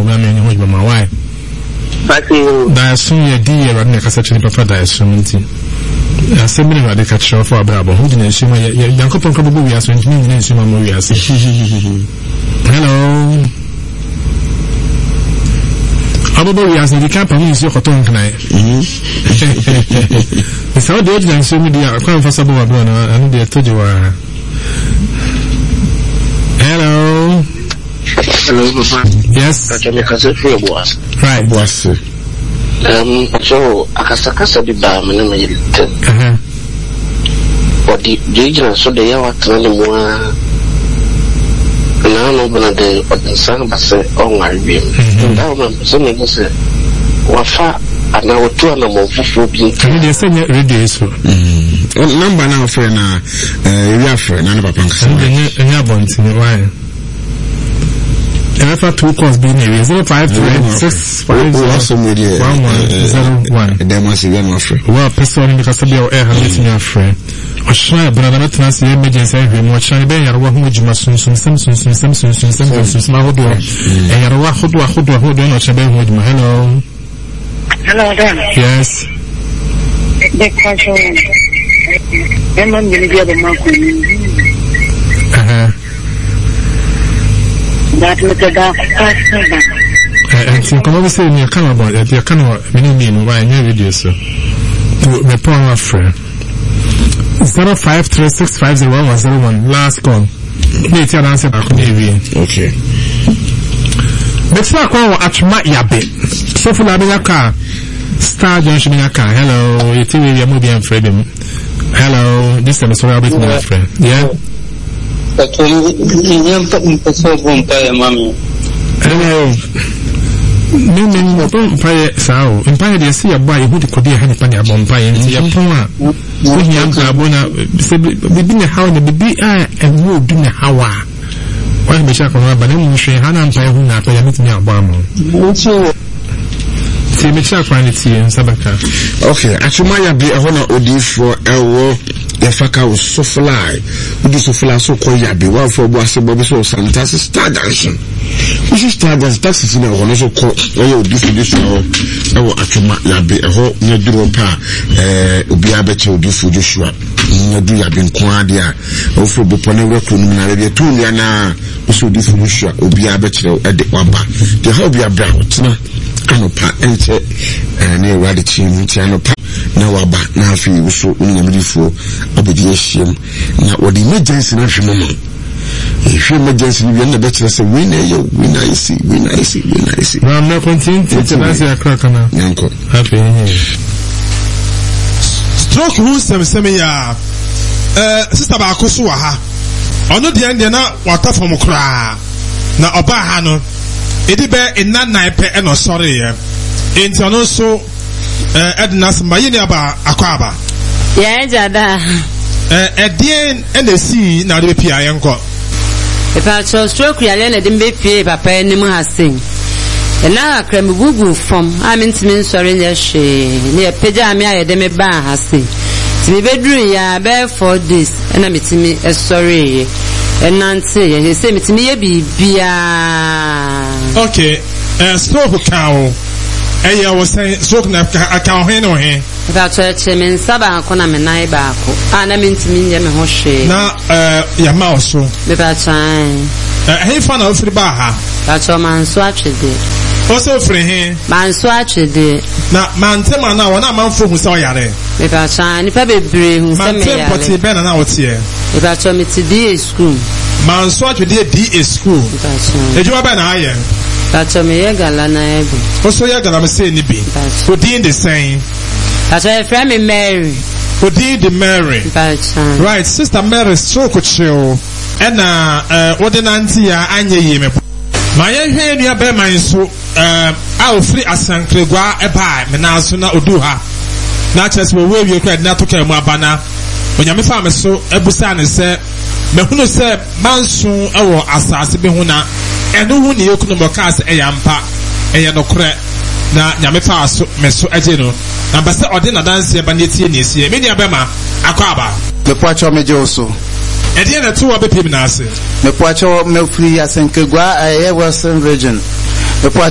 we am any with my wife. That soon your dear and make a such a prefer that instrument. A similar they catch off for Bravo, who didn't assume young couple probably we are so hello. Probably we are saying the camp and use your cotton tonight. It's how the audience so media quite for some of one and they told you hello. Hello, Papa. Yes. Right. So akasakasa bi ba me na me odi jijina so de ya watana mu na no bana de odinsan base on arbi nda ma so me go se wafa ana wotu ana mo fufu bi kan de senya radio so number na offer na we afre na papa nkasa nya bonti ni why Alpha 2 calls being 053650101. There must be an offer. Well, person because of your air having your friend. Or shy, but I'm not transfer emergency. I'm watching Ben Yarwa who you must soon small door. And Yarwa hold on, hello. Hello, Dan. Yes. The culture. I'm going to be the market. That with the dark and so come over say you can about it, you can mean why new videos so the power friend 0536501101 last call. Let's answer back on okay. Let's talk about Achma Yabe. So for la car Star Junction in car. Hello, it's a movie and freedom. Hello, this is sorry about my friend. Yeah. Hello. No, Empire Sao. Empire, they see a boy who could be a honey penny upon pie and see a power. We young Carbona within the house, the baby and who do the hour. Why be shocked on but then she had Empire who not pay a meeting at Barmo. See me check on it here in Sabaka. Okay, Achumaya be a honor Odi for Elwo. Yafaka was so fly. Udi so fly so called Yabi. One for Bossy Bobby so fantastic star dancing. Which is star dance taxes in a one also called this show. Our Achuma Yabi a whole near Duropa. Ubiabeche Udi for Joshua. Do Yabin Quadia. Also, Bopone Recruitment, Tuliana. Also, this for Joshua. Ubiabeche at the Wamba. The Hobby Brown. Anopa ente ne wade chim anopa na waba na afi so unyamrifo obedi ehiem na wode emergency na hwemo no emergency ni na betre say we na isi na na continue to na say akraka na yanko happy stroke who sem ya sister ba akoso wa ha ono de na wata fom kra na oba ha no Edibe inna naipe eno sorry ye. Inti ono so ednas mayini aba akwaba. Yeah, jada. Edien NC na de pia yenko. If I stroke yale na dimbe pie papa enimu hasen. Na akrem gugu from amintimi sorry ye she. Ne peja ami ayede me ba hasen. Timi bedru ya be 4 days na mitimi sorry ye. Nancy, he say me ye bibia. Okay, stroke cow. I was saying stroke na account hen or hen. That church men saba kona me nai ba ko. Ana me ntimi nye me ho hwe. Na ya mouse so. Be ba try. He fan of free ba ha. That your man so atwede. Also free hen. Man so atwede. Na man tema na wona man fo hu so yare. Be ba try ni pa bebre hu se me yare. Man tem be na wote here. Be ba try me ti school. Man so atwede di school. Ejuma ba na aye. That's me gala na ebe. Also ya gala me say ni bi. So di the same. That's why friend me Mary. So di the Mary. Right, sister Mary stroke chill. And what the auntie ya anye yeme. My hwe nua be man so a ofri asankregwa eba me na so na oduha. Na chess we we kra na to ka mu abana. Onyame fa me so ebusa ne se me hunu se manso ewo asase be huna. Eno hu ne yekuno bokas eyampa eyenokre na nyame fa so meso aje no na base ode na dance eba ne tie ne esie me nia bema akwaba me poacho meje oso ede na tuwa be pim na ase me poacho me free asenkegwa aye western region me poacho